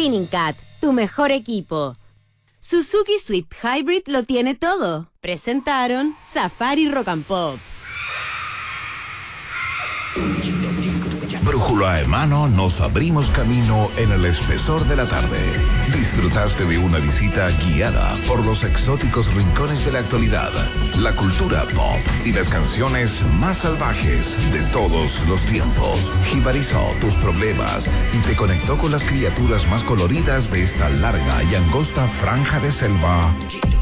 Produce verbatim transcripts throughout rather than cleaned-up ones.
Spinning Cat, tu mejor equipo. Suzuki Swift Hybrid lo tiene todo. Presentaron Safari Rock and Pop. Brújula en mano, nos abrimos camino en el espesor de la tarde. Disfrutaste de una visita guiada por los exóticos rincones de la actualidad, la cultura pop y las canciones más salvajes de todos los tiempos. Jibarizó tus problemas y te conectó con las criaturas más coloridas de esta larga y angosta franja de selva.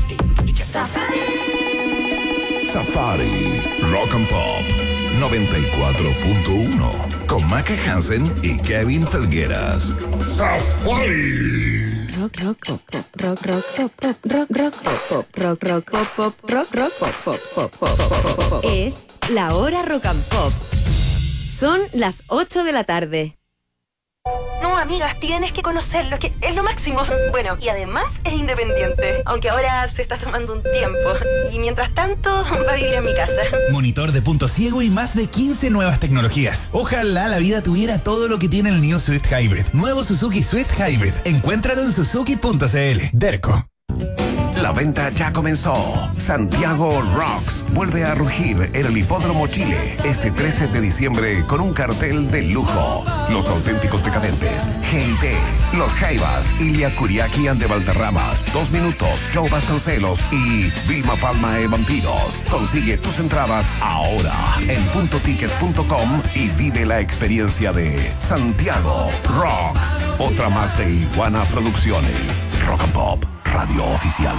Safari. Safari Rock and Pop noventa y cuatro punto uno con Maca Hansen y Kevin Felgueras. Safari. Rock, rock, pop, pop, rock, rock, pop, pop, rock, rock, pop, pop, rock, rock, pop, pop, rock, rock, pop, pop, pop, pop, pop, pop. Es la hora rock and pop. Son las ocho de la tarde. No, amigas, tienes que conocerlo, es que es lo máximo. Bueno, y además es independiente, aunque ahora se está tomando un tiempo. Y mientras tanto, va a vivir en mi casa. Monitor de punto ciego y más de quince nuevas tecnologías. Ojalá la vida tuviera todo lo que tiene el New Swift Hybrid. Nuevo Suzuki Swift Hybrid. Encuéntralo en suzuki punto cl. Derco. La venta ya comenzó. Santiago Rocks vuelve a rugir en el Hipódromo Chile este trece de diciembre con un cartel de lujo. Los auténticos decadentes, G I T, Los Jaivas, Ilia Kuriaki and de Valderramas, Dos Minutos, Joe Vasconcelos y Vilma Palma e Vampiros. Consigue tus entradas ahora en punto ticket punto com y vive la experiencia de Santiago Rocks. Otra más de Iguana Producciones. Rock and Pop. Radio oficial.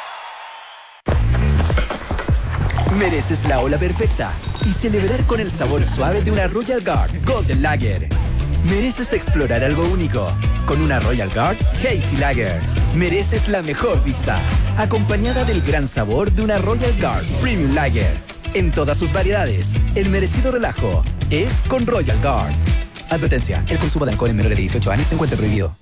Mereces la ola perfecta y celebrar con el sabor suave de una Royal Guard Golden Lager. Mereces explorar algo único con una Royal Guard Hazy Lager. Mereces la mejor vista, acompañada del gran sabor de una Royal Guard Premium Lager. En todas sus variedades, el merecido relajo es con Royal Guard. Advertencia, el consumo de alcohol en menores de dieciocho años se encuentra prohibido.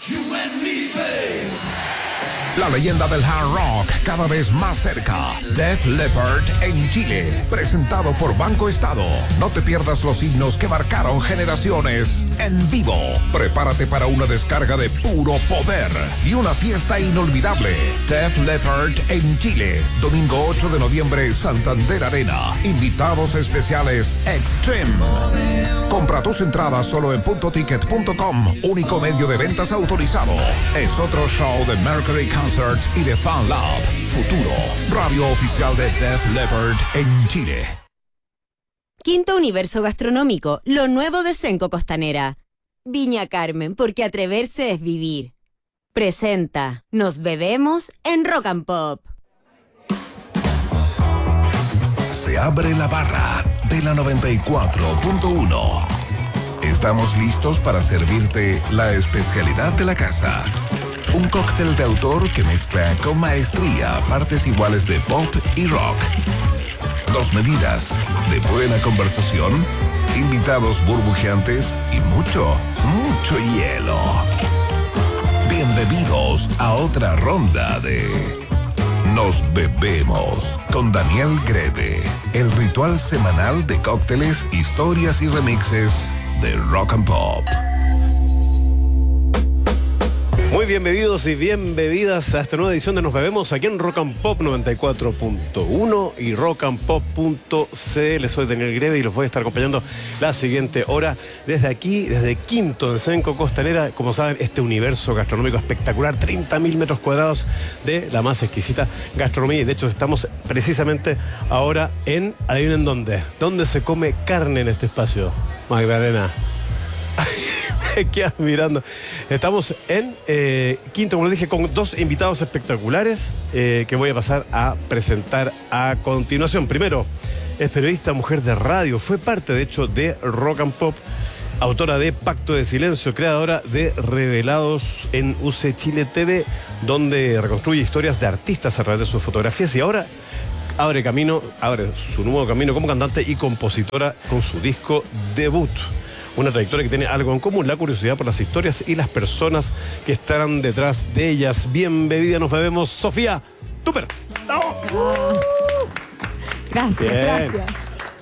La leyenda del hard rock cada vez más cerca. Def Leppard en Chile, presentado por Banco Estado. No te pierdas los himnos que marcaron generaciones en vivo. Prepárate para una descarga de puro poder y una fiesta inolvidable. Def Leppard en Chile, domingo ocho de noviembre, Santander Arena. Invitados especiales Extreme. Compra tus entradas solo en punto ticket punto com, único medio de ventas autorizado. Es otro show de Mercury Concerts y de Fan Lab. Futuro, radio oficial de Def Leppard en Chile. Quinto Universo Gastronómico, lo nuevo de Senco Costanera. Viña Carmen, porque atreverse es vivir. Presenta Nos Bebemos en Rock and Pop. Se abre la barra de la noventa y cuatro punto uno. Estamos listos para servirte la especialidad de la casa. Un cóctel de autor que mezcla con maestría partes iguales de pop y rock. Dos medidas de buena conversación, invitados burbujeantes y mucho, mucho hielo. Bienvenidos a otra ronda de Nos Bebemos con Daniel Greve, el ritual semanal de cócteles, historias y remixes de Rock and Pop. Muy bienvenidos y bienvenidas a esta nueva edición de Nos Bebemos aquí en Rock and Pop noventa y cuatro punto uno y rock and pop punto cl. Soy Daniel Greve y los voy a estar acompañando la siguiente hora desde aquí, desde Quinto en Senco Costanera. Como saben, este universo gastronómico espectacular, treinta mil metros cuadrados de la más exquisita gastronomía. Y de hecho estamos precisamente ahora en, adivinen dónde, dónde se come carne en este espacio, Magdalena. Me quedas mirando. Estamos en eh, Quinto, como les dije, con dos invitados espectaculares eh, que voy a pasar a presentar a continuación. Primero, es periodista, mujer de radio, fue parte de hecho de Rock and Pop, autora de Pacto de Silencio, creadora de Revelados en U C Chile T V, donde reconstruye historias de artistas a través de sus fotografías y ahora abre camino, abre su nuevo camino como cantante y compositora con su disco debut. Una trayectoria que tiene algo en común, la curiosidad por las historias y las personas que estarán detrás de ellas. Bienvenida, nos bebemos, Sofía Tupper. ¡Oh! Gracias, Bien. gracias.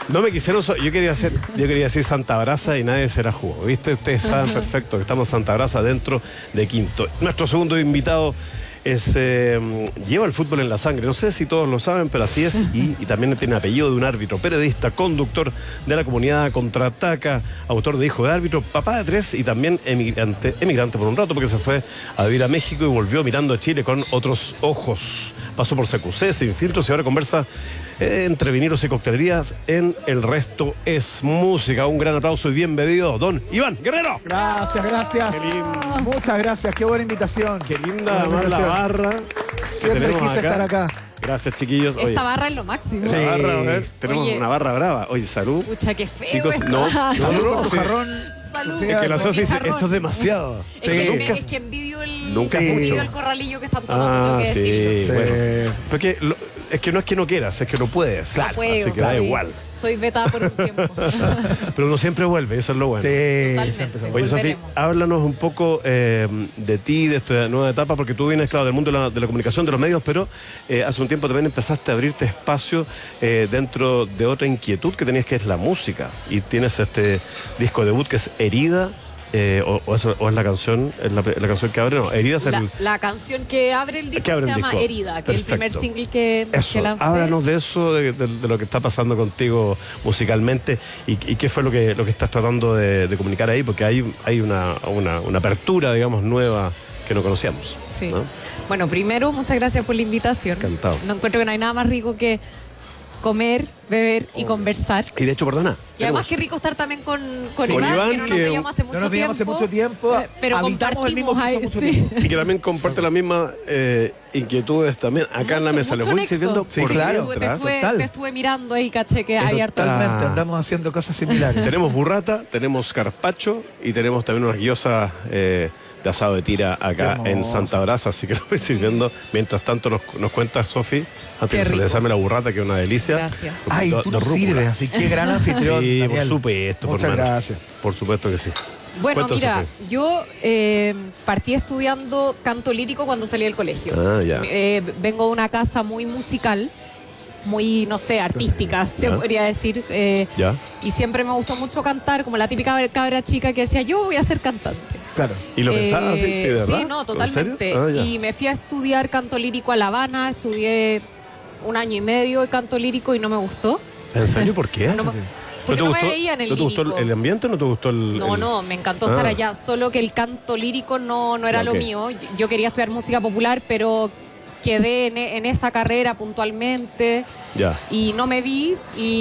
No me quisieron, so- yo quería hacer, yo quería decir Santa Brasa y nadie se la jugó. ¿Viste? Ustedes saben perfecto que estamos en Santa Brasa dentro de Quinto. Nuestro segundo invitado es eh, lleva el fútbol en la sangre. No sé si todos lo saben, pero así es. Y, y también tiene apellido de un árbitro, periodista, conductor de la comunidad Contraataca, autor de Hijo de Árbitro, papá de tres y también emigrante, emigrante por un rato porque se fue a vivir a México y volvió mirando a Chile con otros ojos. Pasó por C Q C, Sin Filtros y ahora conversa eh, entre vinilos y coctelerías en El Resto es Música. Un gran aplauso y bienvenido, don Iván Guerrero. Gracias, gracias. Qué lindo. Muchas gracias, qué buena invitación. Qué linda Qué buena la invitación. barra. Siempre tenemos quise acá. estar acá. Gracias, chiquillos. Oye, Esta barra es lo máximo. esta Sí. barra, a ver, tenemos Oye. una barra brava. Oye, salud. Pucha, qué feo Chicos, esto. no, no, Salud no, con tu sí. jarrón. Salud. Sofía, Es que la con- Sofi dice, jarrón. esto es demasiado. Es, que, Sí. me- es que envidio el, Nunca es envidio mucho. el corralillo que están tomando, Ah, tengo que decirlo. sí, Sí. bueno. Porque lo- es que no es que no quieras, es que no puedes. No puedo, Así que da estoy- igual. Estoy vetada por un tiempo. Pero uno siempre vuelve, eso es lo bueno. Sí, Totalmente. siempre se- Oye, Sofi, Volveremos. háblanos un poco eh, de ti, de esta nueva etapa, porque tú vienes, claro, del mundo de la, de la comunicación, de los medios, pero eh, hace un tiempo también empezaste a abrirte espacio eh, dentro de otra inquietud que tenías, que es la música. Y tienes este disco debut que es Herida, eh, o, o, es, o es la canción, es la, la canción que abre, no, Herida es La, el... la canción que abre el disco Que abre se el llama disco. Herida, que es el primer Perfecto. single que, Eso, que lancé. háblanos de eso, de, de- de lo que está pasando contigo musicalmente y, y qué fue lo que, lo que estás tratando de, de comunicar ahí, porque hay, hay una, una, una apertura, digamos, nueva que no conocíamos. Sí. ¿no? Bueno, primero, muchas gracias por la invitación. Encantado. No encuentro que no hay nada más rico que comer, beber y conversar. Y de hecho, perdona. Y además tenemos- qué rico estar también con, con Sí. Iván, Con Iván, que no nos que veíamos hace No mucho nos veíamos hace tiempo. mucho tiempo. Eh, Pero habitamos el mismo compartimos piso ahí, mucho sí. tiempo. Y que también comparte la misma eh, inquietudes también acá en la Mucho- mesa. Les mucho voy nexo. sirviendo Sí, por claro. Te estuve, te detrás. estuve- total. te estuve mirando ahí, caché que Eso hay harto. Totalmente, Ah. andamos haciendo cosas similares. Tenemos burrata, tenemos carpaccio y tenemos también unas guiosas eh, de asado de tira acá Qué en hermoso. Santa Brasa, así que lo voy sirviendo. Mientras tanto nos, nos cuenta Sofi, antes Qué de rico. desarme la burrata, que es una delicia. Gracias. Un Ay, poquito tú de nos rúcula. sirves, así que gran anfitrión. Sí, por Daniel. supuesto. Muchas por hermano. gracias. Por supuesto que sí. Bueno, Cuenta, mira, Sofi. yo eh, partí estudiando canto lírico cuando salí del colegio. Ah, ya. Eh, vengo de una casa muy musical, muy, no sé, artística, se Ya. podría decir. eh, Ya. Y siempre me gustó mucho cantar, como la típica cabra chica que decía, yo voy a ser cantante. Claro. ¿Y lo Eh, pensabas así, sí, de verdad? Sí, no, ¿En totalmente. serio? Ah, ya. Y me fui a estudiar canto lírico a La Habana, estudié un año y medio de canto lírico y no me gustó. ¿En serio? ¿Por qué? No me- ¿No porque te no gustó, me veía en el ¿no te gustó el, lírico. el ambiente o no te gustó el...? No, el- no, me encantó Ah. estar allá, solo que el canto lírico no, no era Ya, lo ok. mío. Yo quería estudiar música popular, pero quedé en, en esa carrera puntualmente Ya. y no me vi.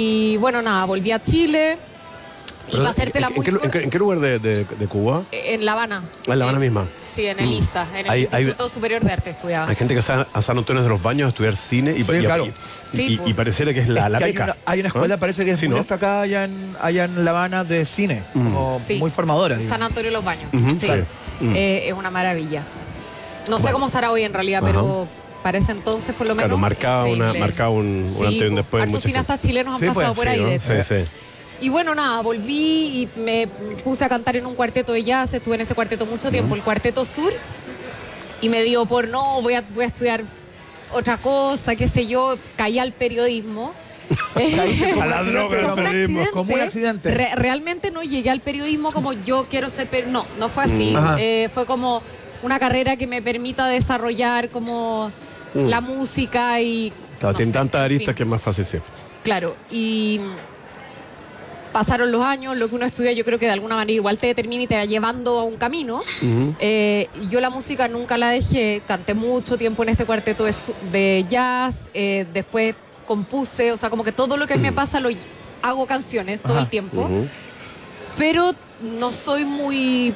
Y bueno, nada, volví a Chile y Pero, para hacértela ¿en, muy qué, lu- en, corta, qué, en qué lugar de, de- de Cuba? en La Habana. Ah, en La Habana Eh, misma. Sí, en el Mm. I S A, en el Hay- hay- Instituto Superior de Arte estudiaba. Hay gente que va a San Antonio de los Baños a estudiar cine y, Sí, y- claro. y- Sí, y- pues. y pareciera que es la, la Que hay, beca. una, hay una escuela, ¿Ah? parece que es Sí, muy ¿no? destacada allá en, allá en La Habana de cine, como Sí. muy formadora. San digamos. Antonio de los Baños. Ujú, Sí. sí. Mm. Eh, es una maravilla. No sé Bueno. cómo estará hoy en realidad, Ajá. pero para ese entonces por lo menos. Claro, marcaba, una, increíble. marcaba un, un Sí, antes y un po. después. Hartos mucha gente. cineastas chilenos han Sí, pasado pues, por Sí, ahí. ¿no? de hecho. Sí, sí. Y bueno, nada, volví y me puse a cantar en un cuarteto de jazz. Estuve en ese cuarteto mucho tiempo, el Cuarteto Sur. Y me dio por no, voy a, voy a estudiar otra cosa, qué sé yo. Caí al periodismo. Caíste como A la un droga del accidente, Como un periodismo. accidente. Como un accidente. Re- realmente no llegué al periodismo como yo quiero ser per- no, no fue así. Ajá. Eh, fue como una carrera que me permita desarrollar como Mm. la música y Claro, no tiene sé, tantas en aristas fin. que es más fácil, sí. Claro, y pasaron los años, lo que uno estudia yo creo que de alguna manera igual te determina y te va llevando a un camino. Ujú. Eh, y yo la música nunca la dejé, canté mucho tiempo en este cuarteto de, su- de jazz, eh, después compuse, o sea, como que todo lo que me pasa lo hago canciones todo Ajá. el tiempo, Ujú. pero no soy muy...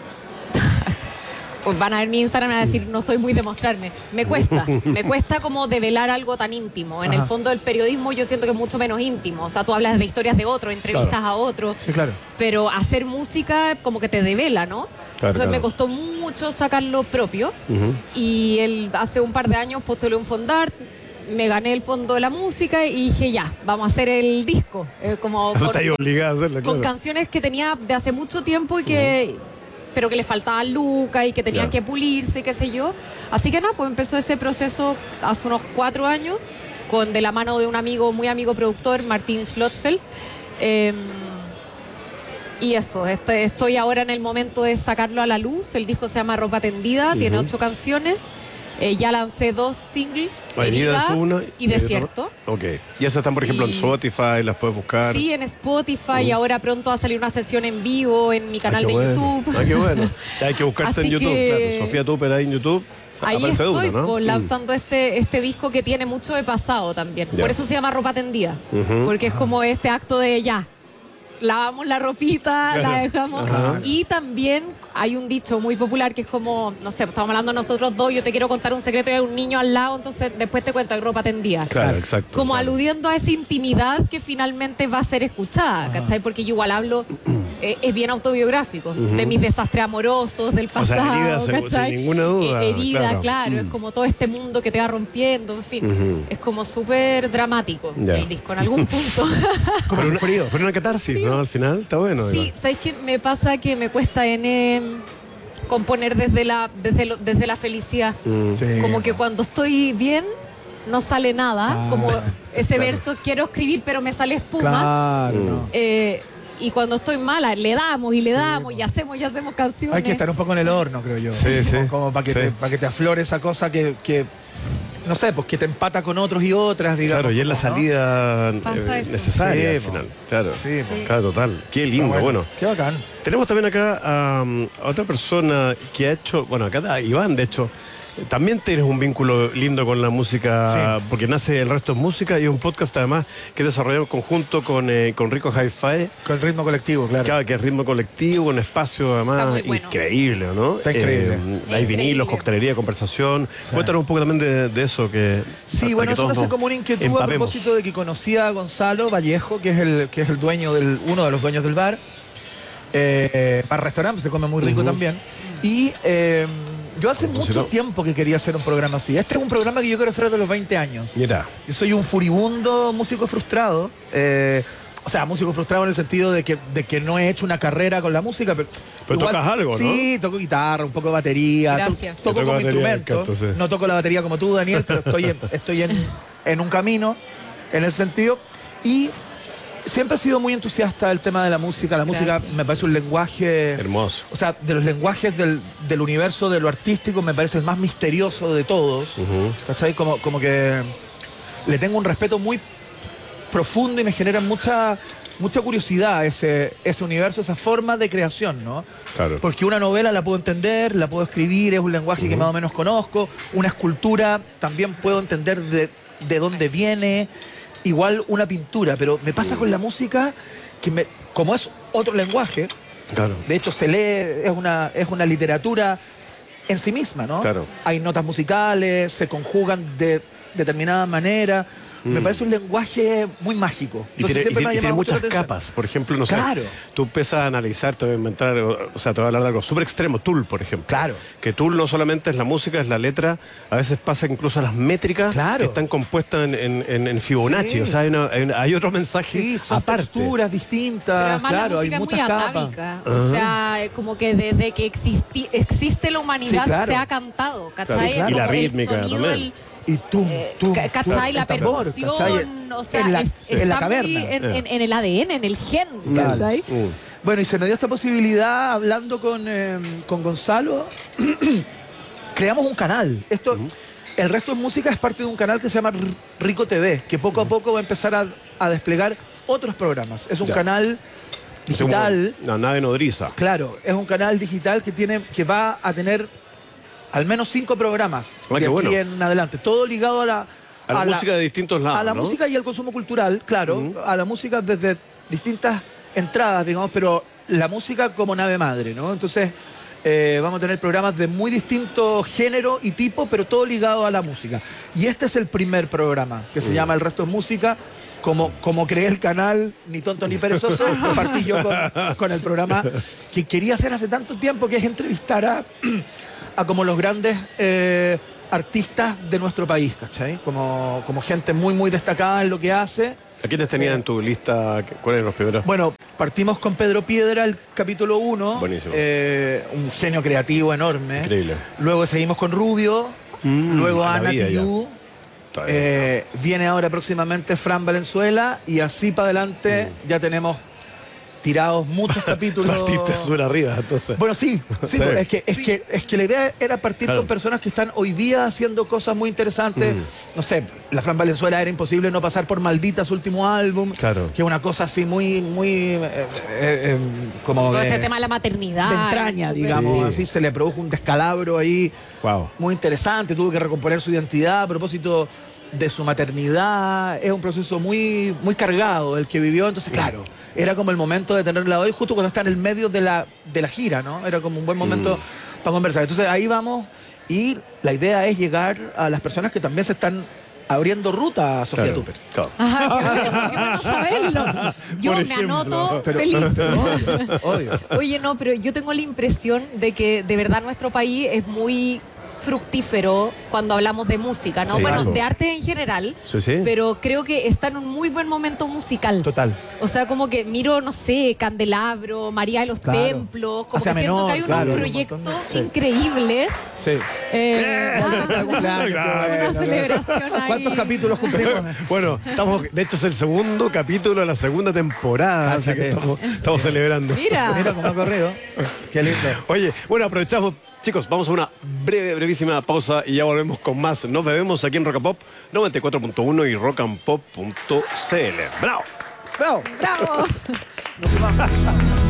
Pues van a ver mi Instagram y van a decir, no soy muy de mostrarme. Me cuesta, me cuesta como develar algo tan íntimo. En Ajá. el fondo del periodismo yo siento que es mucho menos íntimo. O sea, tú hablas de historias de otro, entrevistas Claro. a otro. Sí, claro. Pero hacer música como que te devela, ¿no? Claro, Entonces claro. me costó mucho sacar lo propio. Ujú. Y el, hace un par de años postulé un fondart, me gané el fondo de la música y dije, ya, vamos a hacer el disco. Eh, como No con, está ahí obligada a hacerlo, con claro. canciones que tenía de hace mucho tiempo y que... pero que le faltaban lucas y que tenían Ya. que pulirse y qué sé yo. Así que nada, pues empezó ese proceso hace unos cuatro años, con de la mano de un amigo, muy amigo productor, Martín Schlotfeld. Eh, y eso, este, estoy ahora en el momento de sacarlo a la luz. El disco se llama Ropa Tendida, uh-huh. tiene ocho canciones. Eh, ya lancé dos singles, Herida es una y Desierto. Ok. Y esas están, por ejemplo, y... en Spotify, las puedes buscar. Sí, en Spotify. Uh. Y ahora pronto va a salir una sesión en vivo en mi canal ah, de bueno. YouTube. Ah, qué bueno. Hay que buscarte en YouTube, que... claro. Sofía Tupper ahí en YouTube. Ahí estoy uno, ¿no? pues, lanzando mm. este, este disco que tiene mucho de pasado también. Ya. Por eso se llama Ropa Tendida. Uh-huh. Porque es como este acto de ya. Lavamos la ropita, claro. la dejamos. Ajá. Y también hay un dicho muy popular que es como, no sé, estamos hablando nosotros dos, yo te quiero contar un secreto y hay un niño al lado, entonces después te cuento, hay ropa tendida. Claro, exacto. Como claro. aludiendo a esa intimidad que finalmente va a ser escuchada, Ajá. ¿cachai? Porque yo igual hablo, eh, es bien autobiográfico, uh-huh. de mis desastres amorosos, del pasado, o sea, herida, ¿cachai? Sin ninguna duda. Eh, herida, claro, claro mm. es como todo este mundo que te va rompiendo, en fin. Uh-huh. Es como súper dramático yeah. el disco, en algún punto. Como pero, una, pero una catarsis, sí. ¿no? Al final, está bueno. Sí, igual. ¿Sabes qué? Me pasa que me cuesta en eh, componer desde la, desde, lo, desde la felicidad. Mm. Sí. Como que cuando estoy bien, no sale nada. Ah, como ese claro. verso, quiero escribir, pero me sale espuma. Claro, no. eh, y cuando estoy mala, le damos y le damos, sí, y hacemos y hacemos canciones. Hay que estar un poco en el horno, creo yo. Sí, sí. Como, como para que, sí. para que te aflore esa cosa que... que no sé, pues que te empata con otros y otras, digamos. Claro, y es la salida ¿no? eh, necesaria sí, al final. Claro, sí, sí. Claro, total. Qué lindo, bueno, bueno. Qué bacán. Tenemos también acá um, a otra persona que ha hecho, bueno, acá está Iván, de hecho. También tienes un vínculo lindo con la música, sí. porque nace El Resto es Música y es un podcast además que desarrollamos en conjunto con, eh, con Rico Hi-Fi. Con Ritmo Colectivo, claro. Claro, que es Ritmo Colectivo, un espacio además bueno. increíble, ¿no? Está increíble. Eh, hay vinilos, coctelería, conversación. Sí. Cuéntanos un poco también de, de eso. que Sí, bueno, eso nace como una inquietud empapemos. A propósito de que conocí a Gonzalo Vallejo, que es el, que es el dueño del, uno de los dueños del bar. Eh, para restaurante se come muy rico uh-huh. también. Y... Eh, yo hace mucho tiempo que quería hacer un programa así. Este es un programa que yo quiero hacer desde los veinte años. Mira. Yo soy un furibundo músico frustrado. Eh, o sea, músico frustrado en el sentido de que, de que no he hecho una carrera con la música. Pero, pero igual, tocas algo, ¿no? Sí, toco guitarra, un poco de batería. Gracias. To, toco como instrumento. Canto, sí. No toco la batería como tú, Daniel, pero estoy en, estoy en, en un camino en ese sentido. Y... siempre he sido muy entusiasta del tema de la música. La música Gracias. Me parece un lenguaje... hermoso. O sea, de los lenguajes del, del universo, de lo artístico, me parece el más misterioso de todos. Uh-huh. ¿Cachai? Como, como que le tengo un respeto muy profundo y me genera mucha, mucha curiosidad ese, ese universo, esa forma de creación, ¿no? Claro. Porque una novela la puedo entender, la puedo escribir, es un lenguaje uh-huh. que más o menos conozco. Una escultura también puedo entender de, de dónde viene... Igual una pintura, pero me pasa con la música que me, como es otro lenguaje, claro. de hecho se lee, es una, es una literatura en sí misma, ¿no? Claro. Hay notas musicales, se conjugan de determinada manera. Mm. Me parece un lenguaje muy mágico. Y tiene, y tiene, y tiene muchas capas. Por ejemplo, no claro. sé, tú empiezas a analizar, te voy a inventar, o sea, te voy a hablar de algo súper extremo. Tool, por ejemplo. Claro. Que Tool no solamente es la música, es la letra, a veces pasa incluso a las métricas claro. que están compuestas en, en, en Fibonacci. Sí. O sea, hay, una, hay, una, hay otro mensaje sí, son aparte. Texturas distintas, pero claro, la hay muchas es muy capas. atávica. Uh-huh. O sea, como que desde que existi, existe la humanidad sí, claro. se ha cantado, ¿cachai? Claro, claro. Y la rítmica también. El, y tum, tum, eh, ¿cachai? La percusión, o sea, en la, es, en la caverna. En, en, en el A D N, en el gen, ¿cachai? Uh. Bueno, y se me dio esta posibilidad, hablando con, eh, con Gonzalo, creamos un canal. Esto, uh-huh. El Resto es Música es parte de un canal que se llama Rico T V, que poco uh-huh. a poco va a empezar a, a desplegar otros programas. Es un ya. canal digital. Una nave nodriza. Claro, es un canal digital que, tiene, que va a tener... al menos cinco programas ah, de aquí bueno. en adelante. Todo ligado a la... A la, a la música de distintos lados, A la ¿no? música y al consumo cultural, claro. Uh-huh. A la música desde distintas entradas, digamos, pero la música como nave madre, ¿no? Entonces, eh, vamos a tener programas de muy distinto género y tipo, pero todo ligado a la música. Y este es el primer programa, que se uh-huh. llama El Resto es Música. Como, como creé el canal, ni tonto ni perezoso, partí yo con, con el programa que quería hacer hace tanto tiempo, que es entrevistar a... a como los grandes eh, artistas de nuestro país, ¿cachai? Como, como gente muy, muy destacada en lo que hace. ¿A quiénes tenías eh, en tu lista? ¿Cuáles eran los primeros? Bueno, partimos con Pedro Piedra, el capítulo uno. Buenísimo. Eh, un genio creativo enorme. Increíble. Luego seguimos con Rubio. Mm, luego Ana Tijoux. Eh, viene ahora próximamente Fran Valenzuela y así para adelante mm. ya tenemos tirados muchos capítulos. Partiste súper arriba, entonces. Bueno, sí, sí, sí. Es, que, es, sí. que, es que la idea era partir claro. con personas que están hoy día haciendo cosas muy interesantes. Mm. No sé, la Fran Valenzuela era imposible no pasar por Maldita, su último álbum. Claro. Que es una cosa así muy, muy. Eh, eh, eh, como. Todo de, este tema de la maternidad. De entraña, digamos. Sí. Así se le produjo un descalabro ahí. Wow. Muy interesante. Tuvo que recomponer su identidad a propósito de su maternidad. Es un proceso muy, muy cargado el que vivió. Entonces, claro, era como el momento de tenerla hoy, justo cuando está en el medio de la, de la gira, ¿no? Era como un buen momento mm. para conversar. Entonces, ahí vamos. Y la idea es llegar a las personas que también se están abriendo ruta a Sofía claro. Tupper. Claro. Ajá, qué bueno, qué bueno saberlo. Yo me anoto pero, feliz. ¿no? Obvio. Oye, no, pero yo tengo la impresión de que de verdad nuestro país es muy fructífero cuando hablamos de música, ¿no? Sí, bueno, algo. de arte en general, sí, sí. pero creo que está en un muy buen momento musical. Total. O sea, como que miro, no sé, Candelabro, María de los claro. Templos, como Hacia que siento menor, que hay unos claro, proyectos un montón de... increíbles. Sí. Eh, Ah, una celebración ahí. ¿Cuántos capítulos cumplimos? Bueno, estamos, de hecho es el segundo capítulo de la segunda temporada, así que estamos, estamos celebrando. Mira. Mira cómo ha corrido. Qué lindo. Oye, bueno, aprovechamos. Chicos, vamos a una breve, brevísima pausa y ya volvemos con más. Nos bebemos aquí en Rock and Pop noventa y cuatro punto uno y rock and pop punto c l. ¡Bravo! ¡Bravo! ¡Bravo! Nos vamos.